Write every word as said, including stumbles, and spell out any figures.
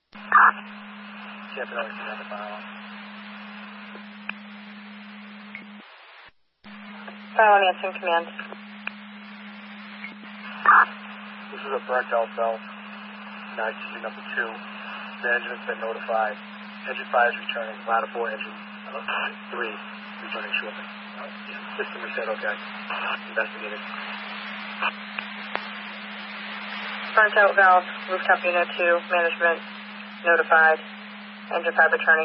Captain Overton on the file. File on answering command. This is a burnt out valve. Nice to see number two. Management's been notified. Engine five is returning. Ladder four, engine uh, three returning shortly. System reset, okay. Investigated. Burnt out valve, rooftop unit two, management notified. Engine five returning.